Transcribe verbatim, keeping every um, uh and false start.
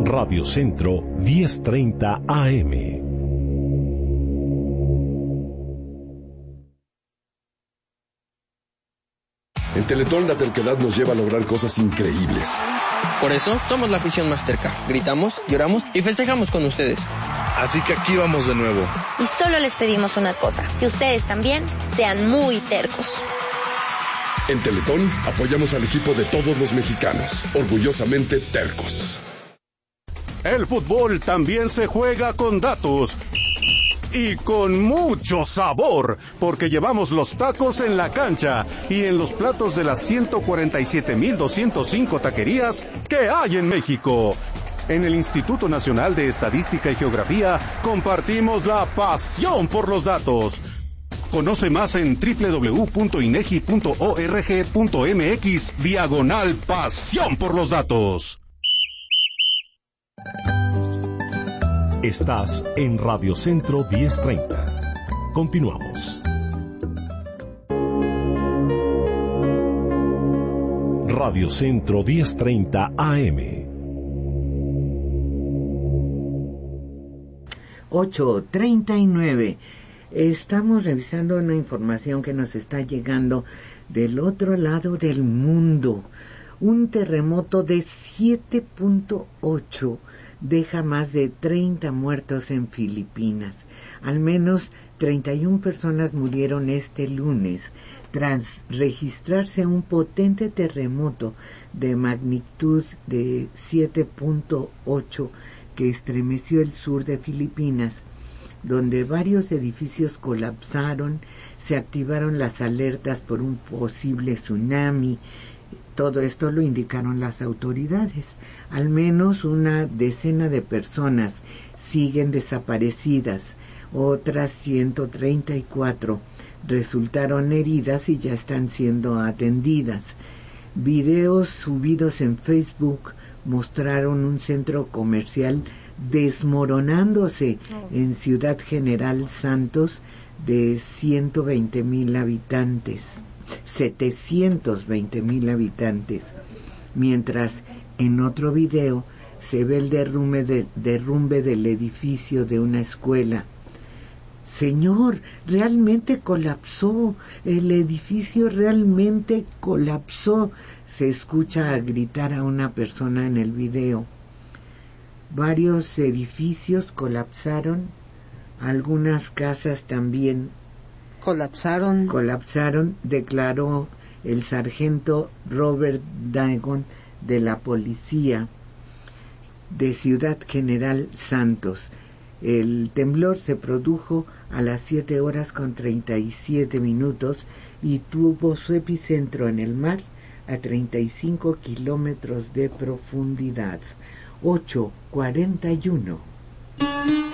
Radio Centro diez treinta A M. En Teletón la terquedad nos lleva a lograr cosas increíbles. Por eso somos la afición más terca. Gritamos, lloramos y festejamos con ustedes. Así que aquí vamos de nuevo. Y solo les pedimos una cosa, que ustedes también sean muy tercos. En Teletón apoyamos al equipo de todos los mexicanos, orgullosamente tercos. El fútbol también se juega con datos. Y con mucho sabor, porque llevamos los tacos en la cancha y en los platos de las ciento cuarenta y siete mil doscientos cinco taquerías que hay en México. En el Instituto Nacional de Estadística y Geografía compartimos la pasión por los datos. Conoce más en doble u doble u doble u punto inegi punto org punto mx diagonal pasión por los datos. Estás en Radio Centro diez treinta. Continuamos. Radio Centro diez treinta A M. ocho treinta y nueve. Estamos revisando una información que nos está llegando del otro lado del mundo. Un terremoto de siete punto ocho deja más de treinta muertos en Filipinas. Al menos treinta y una personas murieron este lunes tras registrarse un potente terremoto de magnitud de siete punto ocho que estremeció el sur de Filipinas, donde varios edificios colapsaron, se activaron las alertas por un posible tsunami. Todo esto lo indicaron las autoridades. Al menos una decena de personas siguen desaparecidas. Otras ciento treinta y cuatro resultaron heridas y ya están siendo atendidas. Videos subidos en Facebook mostraron un centro comercial desmoronándose en Ciudad General Santos de ciento veinte mil habitantes, setecientos veinte mil habitantes, mientras en otro video se ve el derrumbe, de, derrumbe del edificio de una escuela. Señor, realmente colapsó, el edificio realmente colapsó, se escucha gritar a una persona en el video. Varios edificios colapsaron, algunas casas también colapsaron. Colapsaron, declaró el sargento Robert Dagon de la policía de Ciudad General Santos. El temblor se produjo a las siete horas con treinta y siete minutos y tuvo su epicentro en el mar a treinta y cinco kilómetros de profundidad. ocho cuarenta y uno.